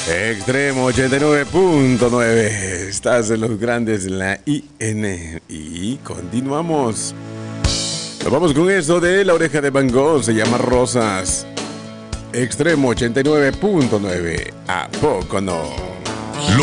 Extremo 89.9. Estás en los grandes, la IN. Y continuamos. Nos vamos con esto de La Oreja de Van Gogh. Se llama Rosas. Extremo 89.9. ¿A poco no?